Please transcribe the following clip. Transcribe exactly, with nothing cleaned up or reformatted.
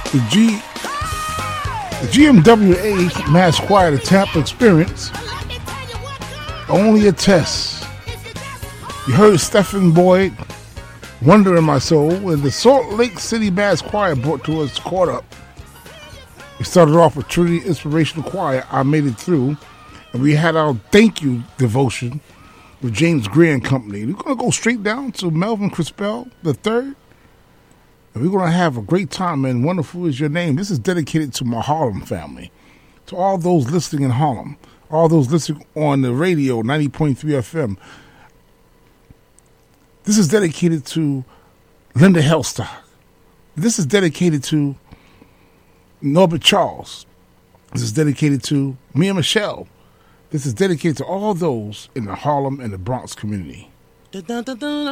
The G the G M W A Mass Choir, the Tampa Experience, only a test. You heard Stephen Boyd, Wonder in My Soul, and the Salt Lake City Mass Choir brought to us Caught Up. We started off with Trinity Inspirational Choir, I Made It Through, and we had our thank you devotion with James Greer and Company. We're going to go straight down to Melvin Crispell the third, and we're going to have a great time, and Wonderful Is Your Name. This is dedicated to my Harlem family, to all those listening in Harlem, all those listening on the radio, ninety point three F M. This is dedicated to Linda Hellstock. This is dedicated to Norbert Charles. This is dedicated to Mia Michelle. This is dedicated to all those in the Harlem and the Bronx community.